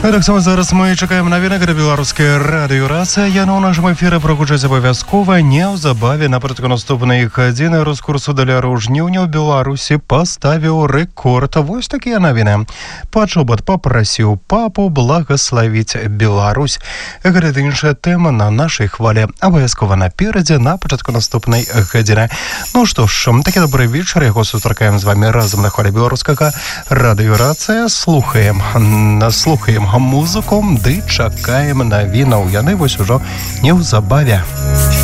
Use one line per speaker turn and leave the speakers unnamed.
Так само зараз ми чекаємо новини на Білоруське радіо Рація. Я у нашому ефірі прогучаць обов'язково неўзабаве напрыканцы наступнай гадзіны. Роскурс у даляру жніўня ў Беларусі паставіў рэкорд. Вось такія навіны. Пачобат папрасіў папу благаславіць Беларусь. Гэта іншая тэма на нашай хвалі. Абавязкова наперадзе на пачатку наступнай гадзіны. Ну што ж, такі добрый вечар. Яго сустракаем з вами разам на хвалі Беларускага радіо Рація. Слухаем музыку, ды чакаем навінаў. Яны вось ужо неўзабаве.